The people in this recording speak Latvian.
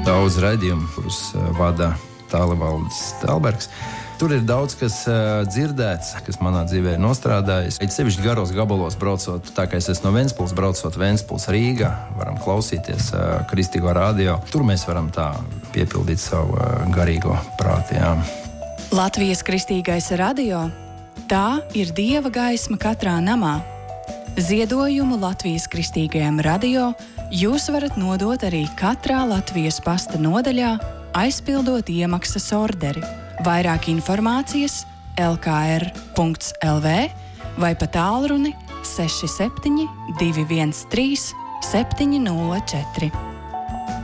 daudz raidījumu, kurus vada Tālvaldis Telbergs. Tur ir daudz, kas dzirdēts, kas manā dzīvē ir nostrādājis. It sevišķi garos gabalos braucot, tā kā es esmu no Ventspils, braucot Ventspils Rīga, varam klausīties Kristīgo radio. Tur mēs varam tā piepildīt savu garīgo prātu. Jā. Latvijas Kristīgais radio – tā ir Dieva gaisma katrā namā. Ziedojumu Latvijas Kristīgajam radio jūs varat nodot arī katrā Latvijas pasta nodaļā, aizpildot iemaksas orderi. Vairāk informācijas lkr.lv vai pa tālruni 67 213 704.